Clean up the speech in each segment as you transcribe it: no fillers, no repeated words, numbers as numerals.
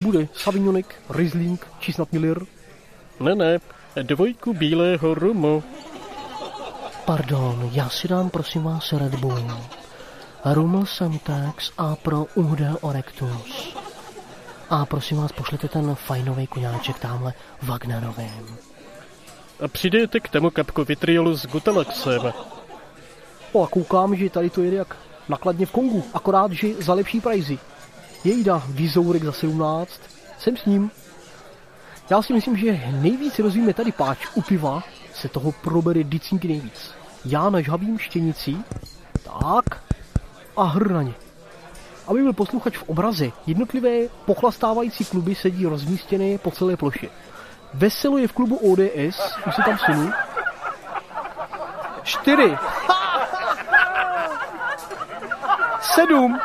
bude Savignonek, Riesling či snad Miller? Ne, 2 bílého rumu. Pardon, já si dám prosím vás Red Bull. Rum Semtex a pro Uhdel Orectus. A prosím vás, pošlete ten fajnový koňáček tamhle Wagnerovým. A přidejte k tomu kapku vitriolu s Gutalaxem. A koukám, že tady to jede jak nakladně v Kongu, akorát, že za lepší prajzy. Jejda, Vizourek za 17, jsem s ním. Já si myslím, že nejvíc rozvíme tady páč u piva, se toho probere dicinky nejvíc. Já nažhavím štěnici, tak, a hr na ně. Aby byl posluchač v obraze, jednotlivé pochlastávající kluby sedí rozmístěné po celé ploše. Veselo je v klubu ODS, už si tam sunu. 4. 7.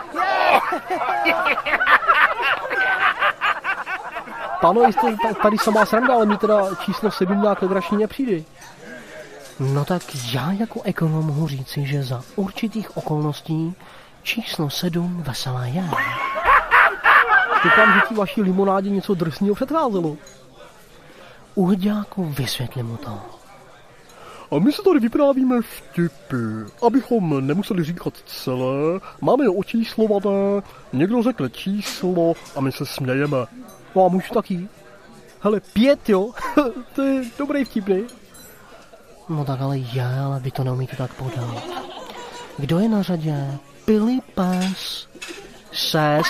Pánové, jste tady samá sranda, ale mi teda číslo 7 nějak legrační nepřijde. No tak já jako ekonom mohu říci, že za určitých okolností číslo 7 veselé je. Doufám, že ti vaší limonádě něco drsného předcházelo. Uhďáku, vysvětli mu to. A my se tady vyprávíme vtipy, abychom nemuseli říkat celé, máme je očíslované, někdo řekne číslo a my se smějeme. No a můžu taky. Hele, 5, jo? To je dobrý vtip, ne? No tak ale vy to neumíte tak podat. Kdo je na řadě? Pilipes 6.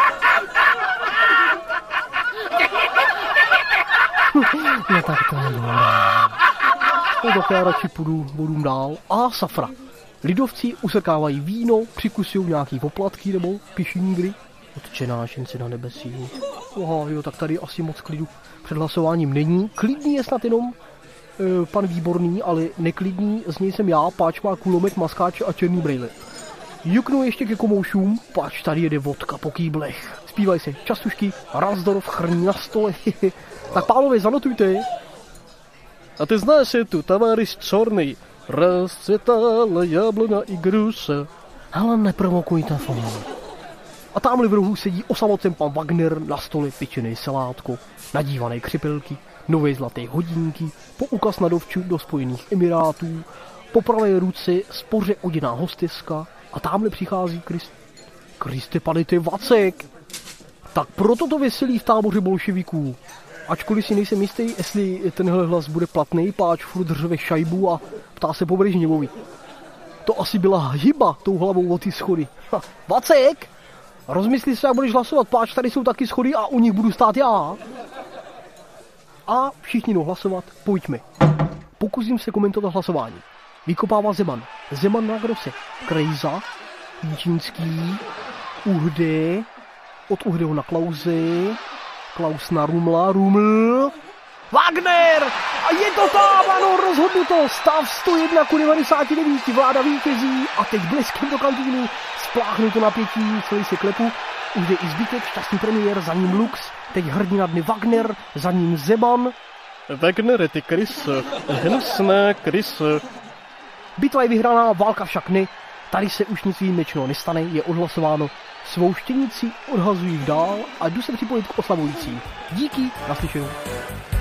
No tak to je dobré. No tak já radši půjdu vodům dál. A safra. Lidovci usekávají víno, přikusují nějaký poplatky nebo pišnígry. Odčenášenci na nebesí. Aha, jo, tak tady asi moc klidu před hlasováním není. Klidný je snad jenom pan Výborný, ale neklidný z něj jsem já, páč má kulomet, maskáč a černý brejle. Juknu ještě ke komoušům, páč tady jede vodka po kýblech. Zpívají se častušky, Razdorf chrní na stole. Tak pánové, zanotujte. A ty znáš je tu tovaryš Čorný. Rozcvětala jablona i gruše. Ale neprovokujte fond. A tamhle v rohu sedí osamocen pan Wagner, na stole pečený salátko, nadívané křipelky, nové zlaté hodinky, poukaz na dovču do Spojených Emirátů, po pravé ruce spoře oděná hosteska a tamhle přichází Kriste, pane, to je Vacek. Tak proto to veselí v táboře bolševiků. Ačkoliv si nejsem jistý, jestli tenhle hlas bude platný, páč furt řve šajbu a ptá se po Brežněvovi. To asi byla hyba tou hlavou o ty schody. Vacek! Rozmysli se, jak budeš hlasovat, páč, tady jsou taky schody a u nich budu stát já. A všichni jdou hlasovat, pojďme. Pokusím se komentovat hlasování. Vykopává Zeman. Zeman na Grose. Krejza. Jíčínský. Uhde. Od Uhdeho na Klause. Klaus na Rumla. Ruml. Wagner! A je to tam, ano, rozhodnuto. Stav 101:99. Vláda vítězí a teď bleskem do kantýny. Spláchnuto napětí, celý se klepu. Už jde i zbytek, šťastný premiér, za ním Lux, teď hrdina dny Wagner, za ním Zeman. Wagner, ty kryso, hnusná kryso. Bitva je vyhraná, válka však ne. Tady se už nic výjimečného nestane, je odhlasováno. Svou štěnici odhazují dál a jdu se připojit k oslavujícím. Díky, naslyšenou.